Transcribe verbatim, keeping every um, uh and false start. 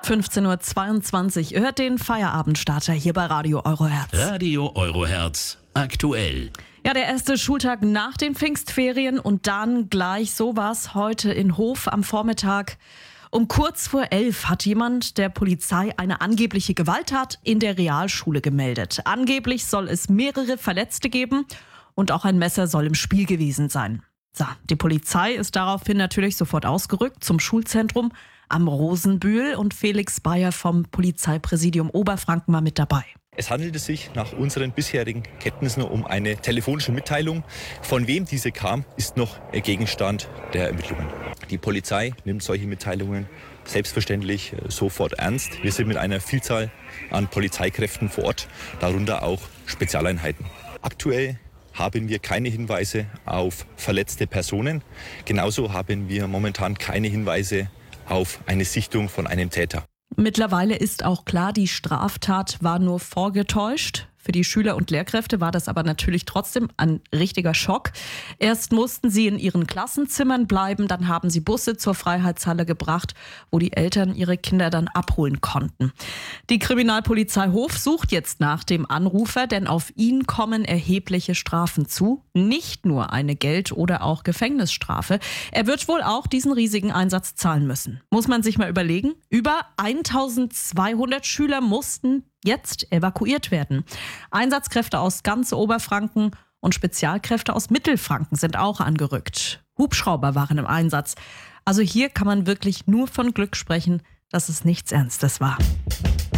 fünfzehn Uhr zweiundzwanzig. Ihr hört den Feierabendstarter hier bei Radio Eurohertz. Radio Eurohertz aktuell. Ja, der erste Schultag nach den Pfingstferien und dann gleich sowas heute in Hof am Vormittag. Um kurz vor elf hat jemand der Polizei eine angebliche Gewalttat in der Realschule gemeldet. Angeblich soll es mehrere Verletzte geben und auch ein Messer soll im Spiel gewesen sein. So, die Polizei ist daraufhin natürlich sofort ausgerückt zum Schulzentrum am Rosenbühl und Felix Bayer vom Polizeipräsidium Oberfranken war mit dabei. Es handelte sich nach unseren bisherigen Kenntnissen um eine telefonische Mitteilung. Von wem diese kam, ist noch Gegenstand der Ermittlungen. Die Polizei nimmt solche Mitteilungen selbstverständlich sofort ernst. Wir sind mit einer Vielzahl an Polizeikräften vor Ort, darunter auch Spezialeinheiten. Aktuell haben wir keine Hinweise auf verletzte Personen. Genauso haben wir momentan keine Hinweise auf eine Sichtung von einem Täter. Mittlerweile ist auch klar, die Straftat war nur vorgetäuscht. Für die Schüler und Lehrkräfte war das aber natürlich trotzdem ein richtiger Schock. Erst mussten sie in ihren Klassenzimmern bleiben, dann haben sie Busse zur Freiheitshalle gebracht, wo die Eltern ihre Kinder dann abholen konnten. Die Kriminalpolizei Hof sucht jetzt nach dem Anrufer, denn auf ihn kommen erhebliche Strafen zu. Nicht nur eine Geld- oder auch Gefängnisstrafe. Er wird wohl auch diesen riesigen Einsatz zahlen müssen. Muss man sich mal überlegen. Über eintausendzweihundert Schüler mussten jetzt evakuiert werden. Einsatzkräfte aus ganz Oberfranken und Spezialkräfte aus Mittelfranken sind auch angerückt. Hubschrauber waren im Einsatz. Also hier kann man wirklich nur von Glück sprechen, dass es nichts Ernstes war.